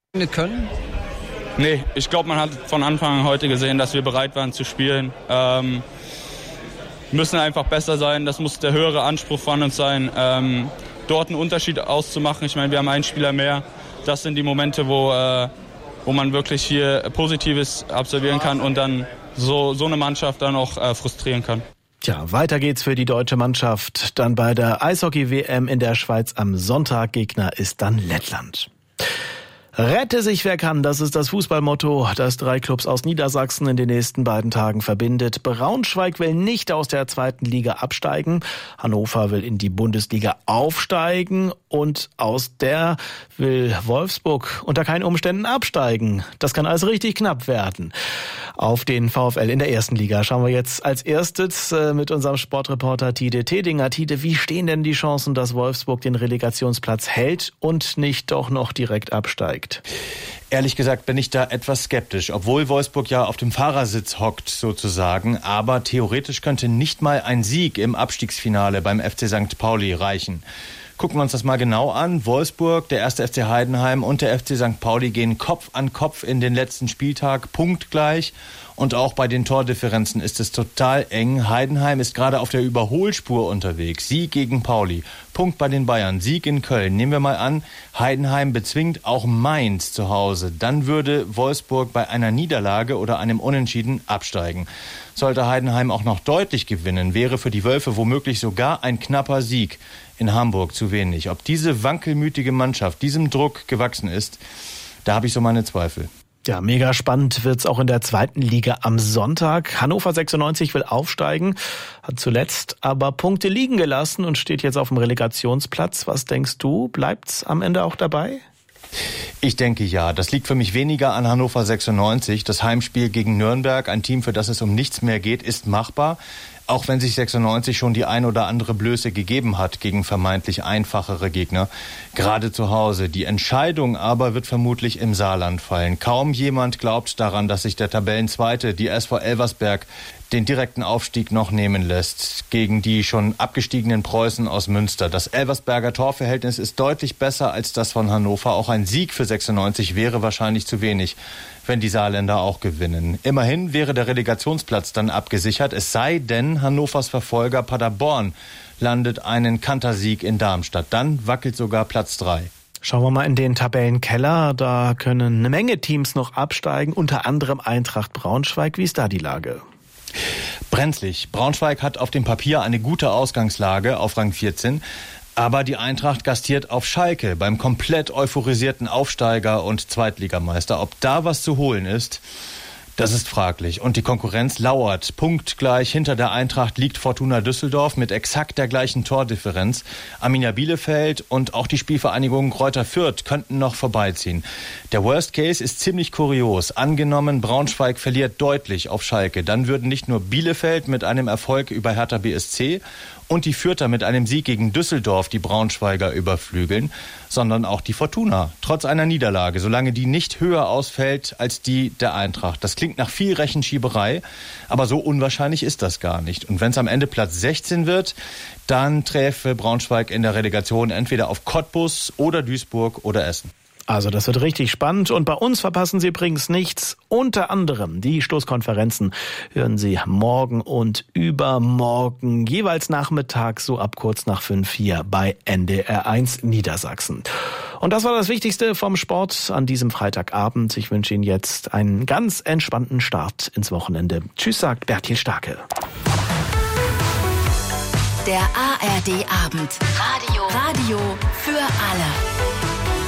können? Nee, ich glaube, man hat von Anfang an heute gesehen, dass wir bereit waren zu spielen. Müssen einfach besser sein, das muss der höhere Anspruch von uns sein, dort einen Unterschied auszumachen. Ich meine, wir haben einen Spieler mehr. Das sind die Momente, wo man wirklich hier Positives absolvieren kann und dann so eine Mannschaft dann auch frustrieren kann. Tja, weiter geht's für die deutsche Mannschaft. Dann bei der Eishockey-WM in der Schweiz am Sonntag. Gegner ist dann Lettland. Rette sich, wer kann, das ist das Fußballmotto, das 3 Clubs aus Niedersachsen in den nächsten beiden Tagen verbindet. Braunschweig will nicht aus der 2. Liga absteigen, Hannover will in die Bundesliga aufsteigen und aus der will Wolfsburg unter keinen Umständen absteigen. Das kann also richtig knapp werden. Auf den VfL in der 1. Liga schauen wir jetzt als erstes mit unserem Sportreporter Tide Tedinger. Tide, wie stehen denn die Chancen, dass Wolfsburg den Relegationsplatz hält und nicht doch noch direkt absteigt? Ehrlich gesagt bin ich da etwas skeptisch, obwohl Wolfsburg ja auf dem Fahrersitz hockt sozusagen. Aber theoretisch könnte nicht mal ein Sieg im Abstiegsfinale beim FC St. Pauli reichen. Gucken wir uns das mal genau an. Wolfsburg, der 1. FC Heidenheim und der FC St. Pauli gehen Kopf an Kopf in den letzten Spieltag, punktgleich. Und auch bei den Tordifferenzen ist es total eng. Heidenheim ist gerade auf der Überholspur unterwegs. Sieg gegen Pauli, Punkt bei den Bayern, Sieg in Köln. Nehmen wir mal an, Heidenheim bezwingt auch Mainz zu Hause. Dann würde Wolfsburg bei einer Niederlage oder einem Unentschieden absteigen. Sollte Heidenheim auch noch deutlich gewinnen, wäre für die Wölfe womöglich sogar ein knapper Sieg in Hamburg zu wenig. Ob diese wankelmütige Mannschaft diesem Druck gewachsen ist, da habe ich so meine Zweifel. Ja, mega spannend wird's auch in der 2. Liga am Sonntag. Hannover 96 will aufsteigen, hat zuletzt aber Punkte liegen gelassen und steht jetzt auf dem Relegationsplatz. Was denkst du, bleibt's am Ende auch dabei? Ich denke ja. Das liegt für mich weniger an Hannover 96. Das Heimspiel gegen Nürnberg, ein Team, für das es um nichts mehr geht, ist machbar. Auch wenn sich 96 schon die ein oder andere Blöße gegeben hat gegen vermeintlich einfachere Gegner, gerade zu Hause. Die Entscheidung aber wird vermutlich im Saarland fallen. Kaum jemand glaubt daran, dass sich der Tabellenzweite, die SV Elversberg, den direkten Aufstieg noch nehmen lässt gegen die schon abgestiegenen Preußen aus Münster. Das Elversberger Torverhältnis ist deutlich besser als das von Hannover. Auch ein Sieg für 96 wäre wahrscheinlich zu wenig, wenn die Saarländer auch gewinnen. Immerhin wäre der Relegationsplatz dann abgesichert, es sei denn, Hannovers Verfolger Paderborn landet einen Kantersieg in Darmstadt. Dann wackelt sogar Platz 3. Schauen wir mal in den Tabellenkeller. Da können eine Menge Teams noch absteigen, unter anderem Eintracht Braunschweig. Wie ist da die Lage? Brenzlig. Braunschweig hat auf dem Papier eine gute Ausgangslage auf Rang 14. Aber die Eintracht gastiert auf Schalke beim komplett euphorisierten Aufsteiger und Zweitligameister. Ob da was zu holen ist, das ist fraglich. Und die Konkurrenz lauert. Punktgleich hinter der Eintracht liegt Fortuna Düsseldorf mit exakt der gleichen Tordifferenz. Arminia Bielefeld und auch die Spielvereinigung Greuther Fürth könnten noch vorbeiziehen. Der Worst Case ist ziemlich kurios. Angenommen, Braunschweig verliert deutlich auf Schalke. Dann würden nicht nur Bielefeld mit einem Erfolg über Hertha BSC und die Fürther mit einem Sieg gegen Düsseldorf die Braunschweiger überflügeln, sondern auch die Fortuna, trotz einer Niederlage, solange die nicht höher ausfällt als die der Eintracht. Das klingt nach viel Rechenschieberei, aber so unwahrscheinlich ist das gar nicht. Und wenn es am Ende Platz 16 wird, dann träfe Braunschweig in der Relegation entweder auf Cottbus oder Duisburg oder Essen. Also das wird richtig spannend und bei uns verpassen Sie übrigens nichts. Unter anderem die Stoßkonferenzen hören Sie morgen und übermorgen, jeweils nachmittags so ab kurz nach 5 hier bei NDR1 Niedersachsen. Und das war das Wichtigste vom Sport an diesem Freitagabend. Ich wünsche Ihnen jetzt einen ganz entspannten Start ins Wochenende. Tschüss, sagt Bertil Starke. Der ARD Abend. Radio für alle.